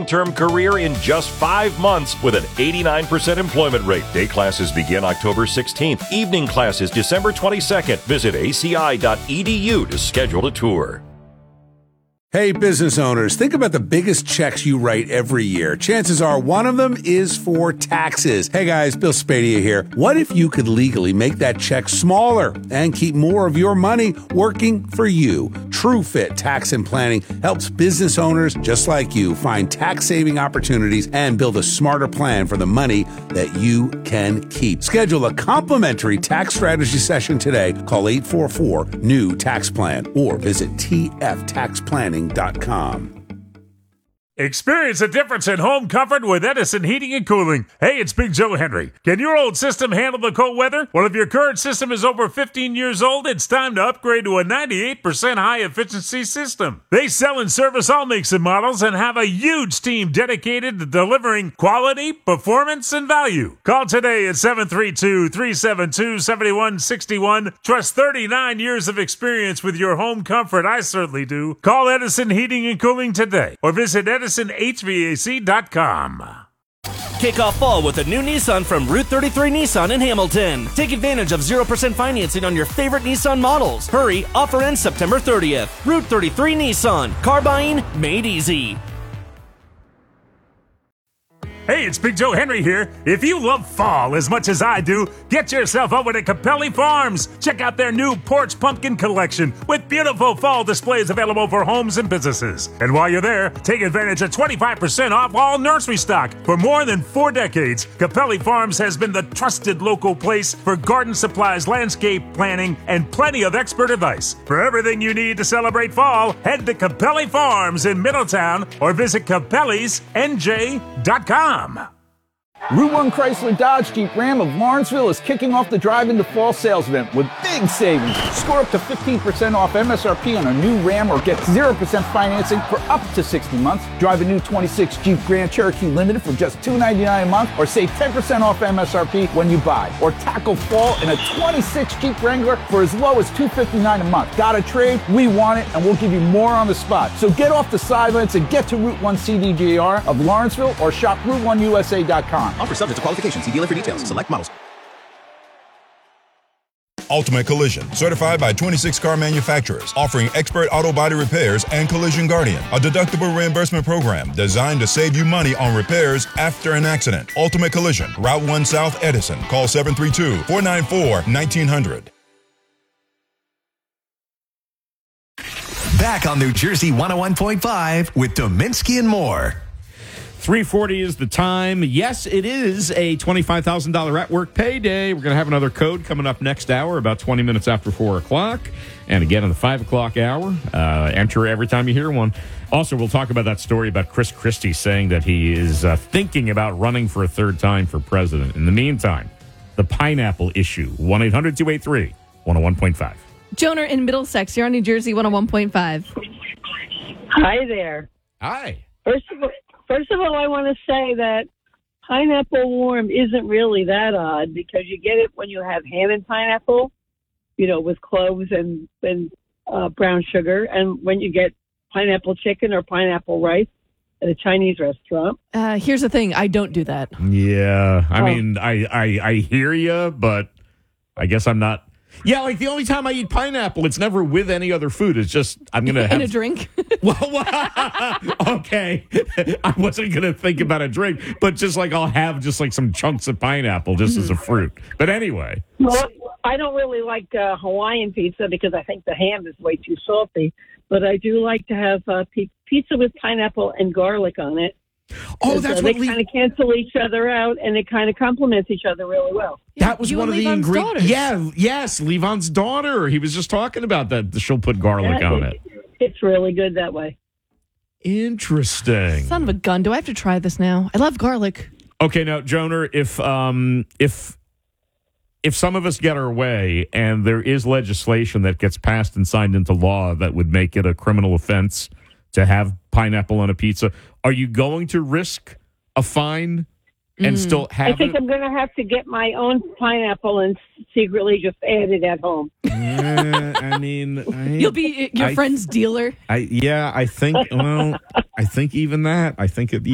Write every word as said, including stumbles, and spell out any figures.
long-term career in just five months with an eighty-nine percent employment rate. Day classes begin October sixteenth. Evening classes December twenty-second. Visit A C I dot E D U to schedule a tour. Hey, business owners, think about the biggest checks you write every year. Chances are one of them is for taxes. Hey guys, Bill Spadia here. What if you could legally make that check smaller and keep more of your money working for you? TrueFit Tax and Planning helps business owners just like you find tax-saving opportunities and build a smarter plan for the money that you can keep. Schedule a complimentary tax strategy session today. Call eight four four, N E W, tax plan or visit T F tax planning dot com. Experience a difference in home comfort with Edison Heating and Cooling. Hey, it's Big Joe Henry. Can your old system handle the cold weather? Well, if your current system is over fifteen years old, it's time to upgrade to a ninety-eight percent high-efficiency system. They sell and service all makes and models and have a huge team dedicated to delivering quality, performance, and value. Call today at seven three two, three seven two, seven one six one. Trust thirty-nine years of experience with your home comfort. I certainly do. Call Edison Heating and Cooling today or visit Edison H V A C dot com. Kick off fall with a new Nissan from Route thirty-three Nissan in Hamilton. Take advantage of zero percent financing on your favorite Nissan models. Hurry, offer ends September thirtieth. Route thirty-three Nissan. Car buying made easy. Hey, it's Big Joe Henry here. If you love fall as much as I do, get yourself over to Capelli Farms. Check out their new porch pumpkin collection with beautiful fall displays available for homes and businesses. And while you're there, take advantage of twenty-five percent off all nursery stock. For more than four decades, Capelli Farms has been the trusted local place for garden supplies, landscape planning, and plenty of expert advice. For everything you need to celebrate fall, head to Capelli Farms in Middletown or visit Capellis N J dot com. Route one Chrysler Dodge Jeep Ram of Lawrenceville is kicking off the Drive into Fall sales event with big savings. Score up to fifteen percent off M S R P on a new Ram or get zero percent financing for up to sixty months. Drive a new twenty-six Jeep Grand Cherokee Limited for just two hundred ninety-nine dollars a month or save ten percent off M S R P when you buy. Or tackle fall in a twenty-six Jeep Wrangler for as low as two hundred fifty-nine dollars a month. Got a trade? We want it, and we'll give you more on the spot. So get off the sidelines and get to Route one C D J R of Lawrenceville or shop Route one U S A dot com. Offer subject to qualification. See dealer for details. Select models. Ultimate Collision, certified by twenty-six car manufacturers, offering expert auto body repairs and Collision Guardian, a deductible reimbursement program designed to save you money on repairs after an accident. Ultimate Collision, Route one South, Edison. Call seven three two, four nine four, one nine zero zero. Back on New Jersey one oh one point five with Dominski and more. three forty is the time. Yes, it is a twenty-five thousand dollars at work payday. We're going to have another code coming up next hour, about twenty minutes after four o'clock. And again, in the five o'clock hour, uh, enter every time you hear one. Also, we'll talk about that story about Chris Christie saying that he is uh, thinking about running for a third time for president. In the meantime, the pineapple issue, one eight hundred two eight three one oh one point five. Joner in Middlesex, you're on New Jersey one oh one point five. Hi there. Hi. First of all, First of all, I want to say that pineapple warm isn't really that odd because you get it when you have ham and pineapple, you know, with cloves and, and uh, brown sugar. And when you get pineapple chicken or pineapple rice at a Chinese restaurant. Uh, here's the thing. I don't do that. Yeah. I Oh. mean, I, I, I hear you, but I guess I'm not. Yeah, like the only time I eat pineapple, it's never with any other food. It's just, I'm going to have... In a drink? well, well, okay. I wasn't going to think about a drink, but just like I'll have just like some chunks of pineapple just as a fruit. But anyway. Well, I don't really like uh, Hawaiian pizza because I think the ham is way too salty. But I do like to have uh, p- pizza with pineapple and garlic on it. Oh, that's uh, what they Le- kind of cancel each other out, and it kind of complements each other really well. That was You one and of the Levon's ingredients. daughters. Yeah, yes, Levon's daughter. He was just talking about that. She'll put garlic Yeah, on it. It's really good that way. Interesting. Son of a gun. Do I have to try this now? I love garlic. Okay, now, Joner, if um, if if some of us get our way and there is legislation that gets passed and signed into law that would make it a criminal offense to have pineapple on a pizza, are you going to risk a fine and Mm. still have I think it? I'm going to have to get my own pineapple and secretly just add it at home. Yeah, I mean, I, You'll be your I- friend's dealer. I yeah, I think. Well, I think even that. I think it.